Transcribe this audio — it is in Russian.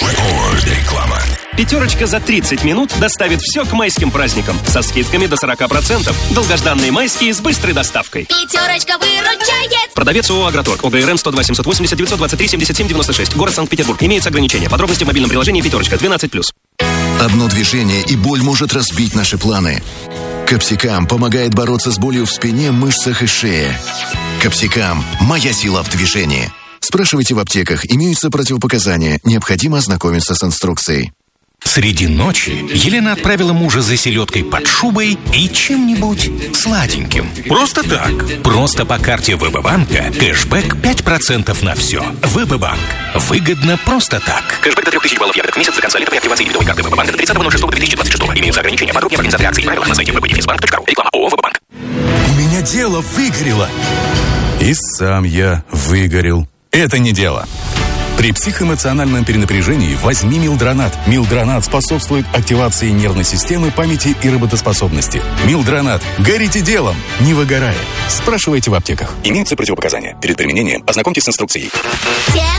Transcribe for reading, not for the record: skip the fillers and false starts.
Реклама. Пятерочка за 30 минут доставит все к майским праздникам. Со скидками до 40%. Долгожданные майские с быстрой доставкой. Пятерочка выручает. Продавец ООО «Агроторг». ОГРН 102 780 923 77 96. Город Санкт-Петербург. Имеются ограничения. Подробности в мобильном приложении «Пятерочка». 12+. Одно движение, и боль может разбить наши планы. Капсикам помогает бороться с болью в спине, мышцах и шее. Капсикам – моя сила в движении. Спрашивайте в аптеках, имеются противопоказания. Необходимо ознакомиться с инструкцией. Среди ночи Елена отправила мужа за селедкой под шубой и чем-нибудь сладеньким. Просто так. Просто по карте ВБ-банка кэшбэк 5% на все. ВБ-банк. Выгодно просто так. Кэшбэк до 3000 баллов евро в месяц до конца лета при активации дебетовой карты ВБ-банка до 30.06.2026. Имеются ограничения. Подробнее в организации акций и правилах на сайте www.bank.ru. Реклама ООО «ВБ-банк». У меня дело выгорело. И сам я выгорел. Это не дело. При психоэмоциональном перенапряжении возьми Милдронат. Милдронат способствует активации нервной системы, памяти и работоспособности. Милдронат. Горите делом, не выгорая. Спрашивайте в аптеках. Имеются противопоказания. Перед применением ознакомьтесь с инструкцией.